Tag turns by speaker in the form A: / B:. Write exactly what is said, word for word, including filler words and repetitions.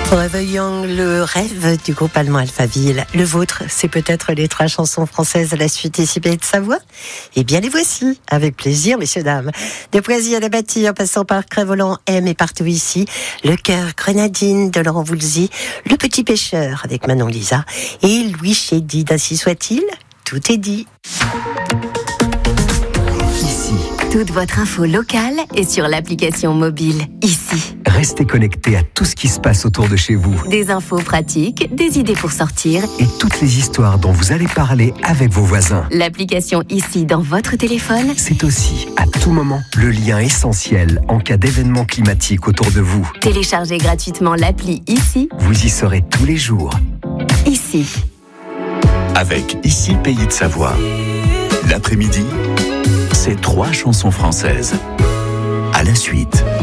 A: Réveillant le rêve du groupe allemand Alphaville. Le vôtre, c'est peut-être les trois chansons françaises à la suite ici Pays de Savoie. Eh bien, les voici, avec plaisir, messieurs, dames. De Poisy à la Bâtie, en passant par Crève-Volant, M et partout ici. Le cœur grenadine de Laurent Voulzy. Le petit pêcheur avec Manon Lisa. Et Louis Chédy, d'ainsi soit-il, tout est dit.
B: Toute votre info locale est sur l'application mobile, ici.
C: Restez connectés à tout ce qui se passe autour de chez vous.
B: Des infos pratiques, des idées pour sortir.
C: Et toutes les histoires dont vous allez parler avec vos voisins.
B: L'application ici dans votre téléphone.
C: C'est aussi, à tout moment, le lien essentiel en cas d'événement climatique autour de vous.
B: Téléchargez gratuitement l'appli ici.
C: Vous y serez tous les jours.
B: Ici.
D: Avec Ici Pays de Savoie. L'après-midi, c'est trois chansons françaises. À la suite.